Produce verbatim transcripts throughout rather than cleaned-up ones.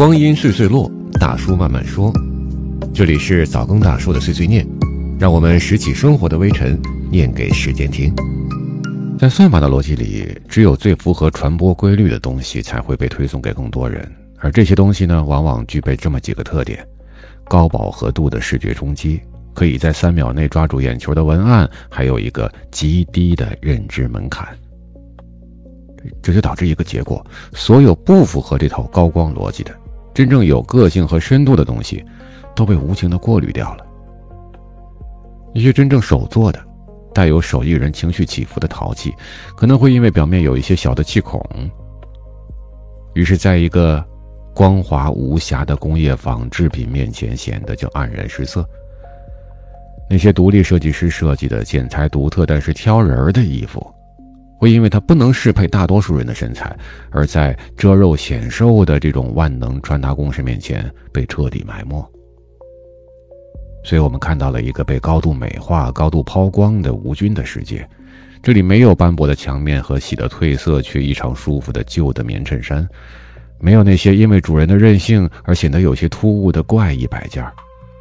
光阴岁岁落，大叔慢慢说。这里是早更大叔的碎碎念，让我们拾起生活的微尘，念给时间听。在算法的逻辑里，只有最符合传播规律的东西才会被推送给更多人，而这些东西呢，往往具备这么几个特点：高饱和度的视觉冲击，可以在三秒内抓住眼球的文案，还有一个极低的认知门槛。这就导致一个结果，所有不符合这套高光逻辑的真正有个性和深度的东西都被无情地过滤掉了。一些真正手做的带有手艺人情绪起伏的陶器，可能会因为表面有一些小的气孔，于是在一个光滑无瑕的工业仿制品面前显得就黯然失色。那些独立设计师设计的剪裁独特但是挑人的衣服，会因为它不能适配大多数人的身材，而在遮肉显瘦的这种万能穿搭公式面前被彻底埋没。所以我们看到了一个被高度美化、高度抛光的无菌的世界，这里没有斑驳的墙面和洗得褪色却异常舒服的旧的棉衬衫，没有那些因为主人的任性而显得有些突兀的怪异摆件。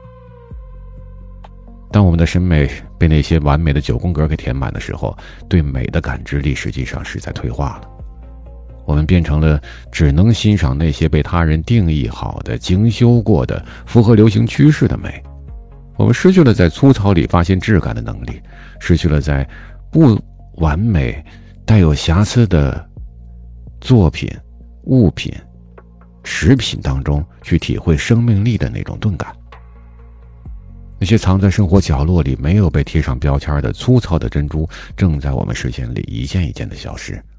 当我们的审美被那些完美的九宫格给填满的时候，对美的感知力实际上是在退化了。我们变成了只能欣赏那些被他人定义好的、精修过的、符合流行趋势的美。我们失去了在粗糙里发现质感的能力，失去了在不完美、带有瑕疵的作品、物品、食品当中去体会生命力的那种钝感。那些藏在生活角落里没有被贴上标签的粗糙的珍珠，正在我们视线里一件一件的消失。